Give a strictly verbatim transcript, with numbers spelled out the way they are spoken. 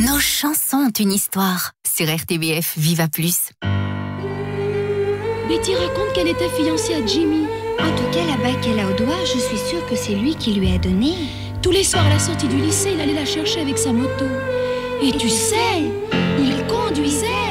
Nos chansons ont une histoire. Sur R T B F, Viva Plus. Betty raconte qu'elle était fiancée à Jimmy. En tout cas, la bague qu'elle a au doigt, je suis sûre que c'est lui qui lui a donné. Tous les soirs à la sortie du lycée, il allait la chercher avec sa moto. Et, Et tu sais, il conduisait